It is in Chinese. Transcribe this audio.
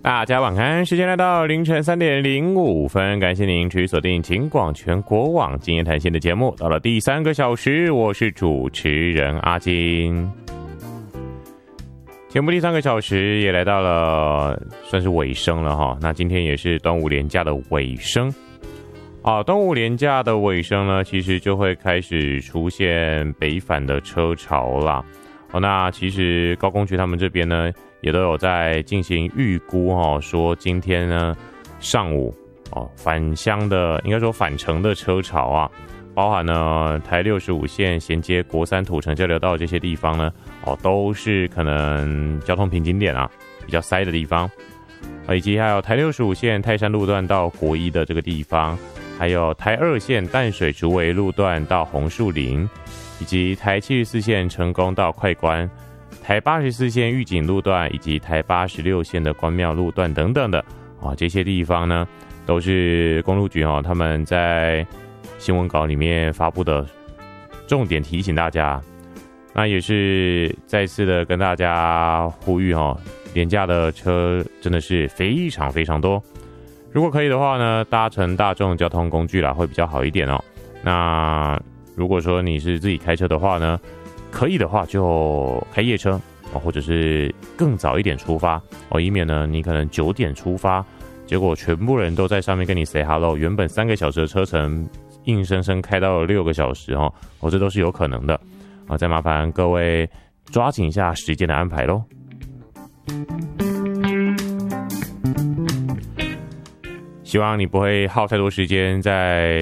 大家晚安，时间来到凌晨3:05，感谢您持续锁定警广全国网今夜谈心的节目，到了第3个小时，我是主持人阿金。节目第3个小时也来到了算是尾声了哈，那今天也是端午连假的尾声端午连假的尾声呢，其实就会开始出现北返的车潮啦。那其实高工局他们这边呢，也都有在进行预估说今天呢上午返乡的，应该说返程的车潮啊，包含呢台65线衔接国三土城交流道这些地方呢，都是可能交通瓶颈点啊，比较塞的地方，以及还有台65线泰山路段到国一的这个地方，还有台2线淡水竹围路段到红树林，以及台74线成功到快关，台84线玉井路段，以及台86线的关庙路段等等的这些地方呢，都是公路局他们在新闻稿里面发布的重点提醒大家。那也是再次的跟大家呼吁连假的车真的是非常非常多，如果可以的话呢，搭乘大众交通工具啦会比较好一点那如果说你是自己开车的话呢，可以的话就开夜车或者是更早一点出发以免呢你可能9点出发，结果全部人都在上面跟你 say hello， 原本3个小时的车程硬生生开到了6个小时这都是有可能的再麻烦各位抓紧一下时间的安排咯。希望你不会耗太多时间在